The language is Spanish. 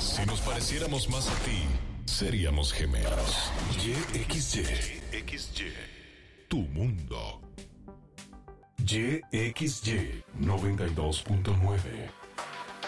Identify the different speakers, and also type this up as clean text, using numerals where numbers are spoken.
Speaker 1: Si nos pareciéramos más a ti, seríamos gemelos. YXY. Tu mundo. YXY 92.9.